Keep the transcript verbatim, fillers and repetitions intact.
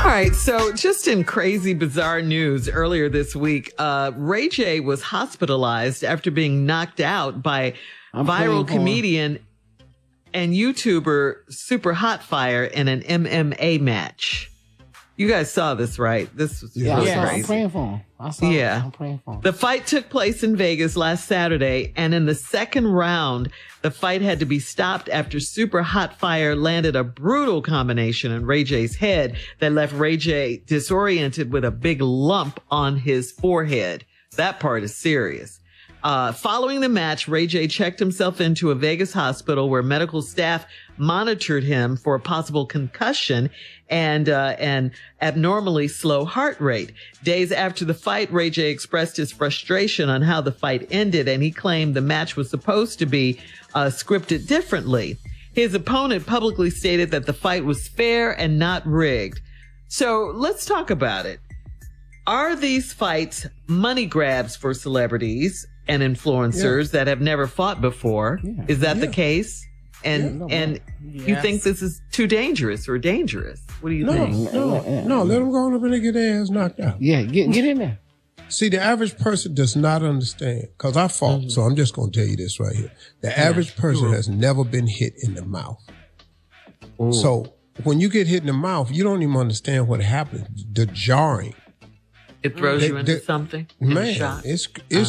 All right, so just in crazy, bizarre news earlier this week, uh, Ray J was hospitalized after being knocked out by I'm viral comedian and YouTuber Super Hotfire in an M M A match. You guys saw this, right? This was yeah, really I saw, crazy. I'm praying for him. I saw yeah. I'm praying for him. The fight took place in Vegas last Saturday, and in the second round, the fight had to be stopped after Super Hotfire landed a brutal combination in Ray J's head that left Ray J disoriented with a big lump on his forehead. That part is serious. Uh, following the match, Ray J checked himself into a Vegas hospital where medical staff monitored him for a possible concussion and uh, an abnormally slow heart rate. Days after the fight, Ray J expressed his frustration on how the fight ended, and he claimed the match was supposed to be uh, scripted differently. His opponent publicly stated that the fight was fair and not rigged. So let's talk about it. Are these fights money grabs for celebrities and influencers yeah. that have never fought before? Yeah. Is that yeah. the case? And yeah, no, and yes. you think this is too dangerous or dangerous? What do you no, think? No, no, no. Let them go on up and get their ass knocked out. Yeah, get get in there. See, the average person does not understand, because I fought, mm-hmm. so I'm just going to tell you this right here. The yeah. average person mm-hmm. has never been hit in the mouth. Ooh. So when you get hit in the mouth, you don't even understand what happens. The jarring. It throws they, you into they, something? Man, it's, it's